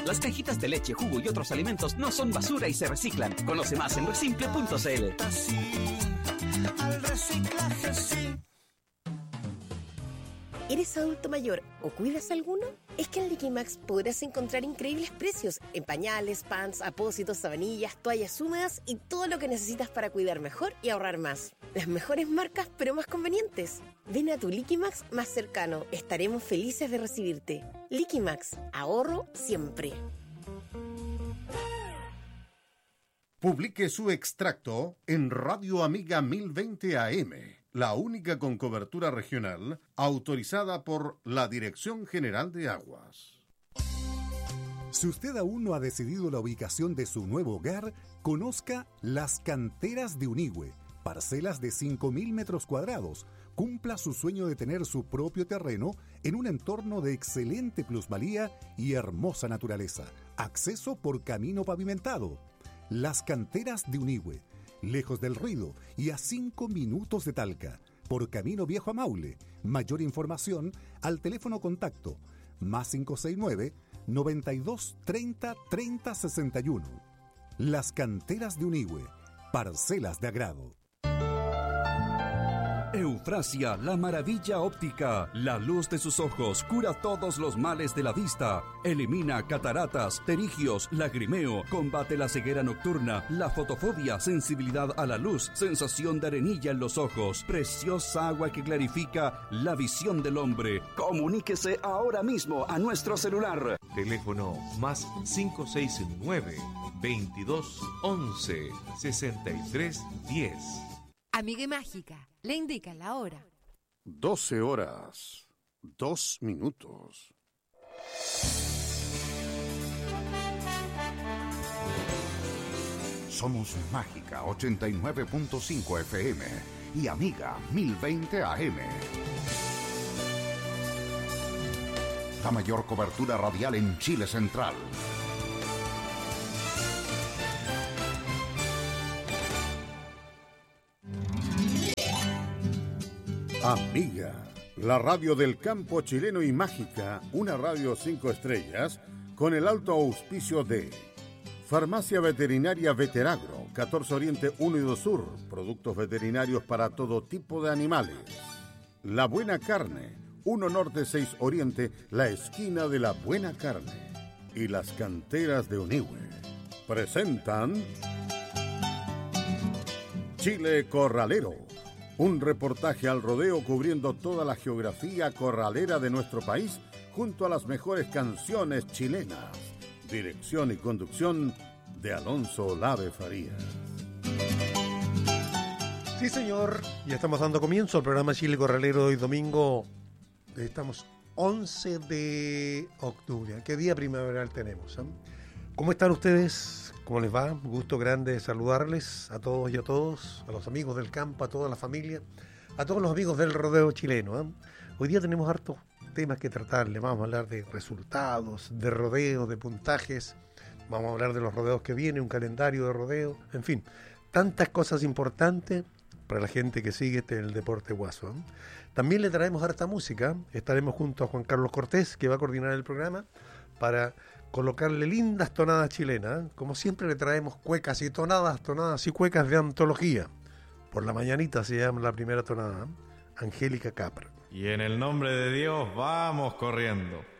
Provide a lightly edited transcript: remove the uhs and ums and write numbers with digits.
Las cajitas de leche, jugo y otros alimentos no son basura y se reciclan. Conoce más en resimple.cl. Al reciclaje sí. ¿Eres adulto mayor o cuidas alguno? Es que en Liquimax podrás encontrar increíbles precios en pañales, pants, apósitos, sabanillas, toallas húmedas y todo lo que necesitas para cuidar mejor y ahorrar más. Las mejores marcas, pero más convenientes. Ven a tu Liquimax más cercano. Estaremos felices de recibirte. Liquimax, ahorro siempre. Publique su extracto en Radio Amiga 1020 AM, la única con cobertura regional autorizada por la Dirección General de Aguas. Si usted aún no ha decidido la ubicación de su nuevo hogar, conozca Las Canteras de Unigüe, parcelas de 5.000 metros cuadrados. Cumpla su sueño de tener su propio terreno en un entorno de excelente plusvalía y hermosa naturaleza. Acceso por camino pavimentado. Las Canteras de Unigüe, lejos del ruido y a 5 minutos de Talca, por Camino Viejo a Maule. Mayor información al teléfono contacto más 569-9230-3061. Las Canteras de Unigüe, parcelas de agrado. Eufrasia, la maravilla óptica. La luz de sus ojos cura todos los males de la vista. Elimina cataratas, pterigios, lagrimeo. Combate la ceguera nocturna, la fotofobia, sensibilidad a la luz, sensación de arenilla en los ojos. Preciosa agua que clarifica la visión del hombre. Comuníquese ahora mismo a nuestro celular. Teléfono más 569-2211-6310. Amiga y Mágica, le indica la hora. 12 horas, 2 minutos. Somos Mágica 89.5 FM y Amiga 1020 AM. La mayor cobertura radial en Chile Central. Amiga, la radio del campo chileno y Mágica, una radio 5 estrellas, con el alto auspicio de Farmacia Veterinaria Veteragro, 14 Oriente 1 y 2 Sur, productos veterinarios para todo tipo de animales. La Buena Carne, 1 Norte 6 Oriente, la esquina de la Buena Carne. Y Las Canteras de Unigüe presentan Chile Corralero, un reportaje al rodeo cubriendo toda la geografía corralera de nuestro país junto a las mejores canciones chilenas. Dirección y conducción de Alonso Lave Farías. Sí, señor, ya estamos dando comienzo al programa Chile Corralero de hoy domingo. Estamos 11 de octubre. ¿Qué día primaveral tenemos? ¿Cómo están ustedes? ¿Cómo les va? Un gusto grande de saludarles a todos y a todos, a los amigos del campo, a toda la familia, a todos los amigos del rodeo chileno. Hoy día tenemos hartos temas que tratarle. Vamos a hablar de resultados, de rodeos, de puntajes. Vamos a hablar de los rodeos que vienen, un calendario de rodeo. En fin, tantas cosas importantes para la gente que sigue el deporte guaso. También le traemos harta música. Estaremos junto a Juan Carlos Cortés, que va a coordinar el programa, para colocarle lindas tonadas chilenas. Como siempre le traemos cuecas y tonadas y cuecas de antología. Por la mañanita se llama la primera tonada, Angélica Capra. Y en el nombre de Dios vamos corriendo.